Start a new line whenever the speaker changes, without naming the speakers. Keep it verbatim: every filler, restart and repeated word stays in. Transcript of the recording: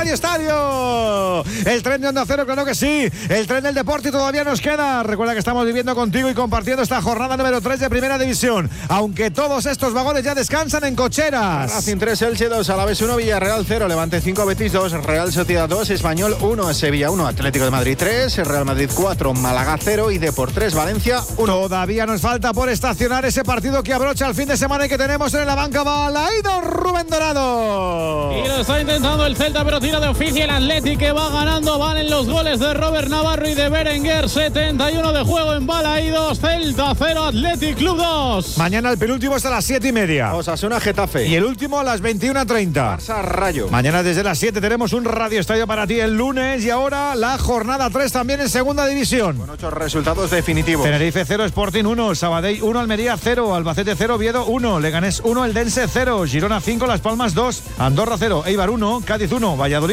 Radio Estadio. El tren de Onda Cero, claro que sí. El tren del deporte todavía nos queda. Recuerda que estamos viviendo contigo y compartiendo esta jornada número tres de Primera División. Aunque todos estos vagones ya descansan en cocheras.
Racing tres, Elche dos, Alavés uno, Villarreal cero, Levante cinco, Betis dos, Real Sociedad dos, Español uno, Sevilla uno, Atlético de Madrid tres, Real Madrid cuatro, Málaga cero y Depor tres, Valencia uno.
Todavía nos falta por estacionar ese partido que abrocha el fin de semana y que tenemos en la banca. Balaído, Rubén Dorado.
Y lo está intentando el Celta, pero tira de oficio el Atleti, que va ganando. Valen los goles de Robert Navarro y de Berenguer. setenta y uno de juego en Balaídos. Celta cero, Athletic Club dos.
Mañana el penúltimo es a las siete y media.
Osasuna Getafe.
Y el último a las veintiuna treinta.
Barça Rayo.
Mañana desde las siete tenemos un Radio Estadio para ti el lunes. Y ahora la jornada tres también en Segunda División.
Con ocho resultados definitivos.
Tenerife cero, Sporting uno, Sabadell uno, Almería cero, Albacete cero, Oviedo uno, Leganés uno, Eldense cero, Girona cinco, Las Palmas dos, Andorra cero, Eibar uno, Cádiz uno, Valladolid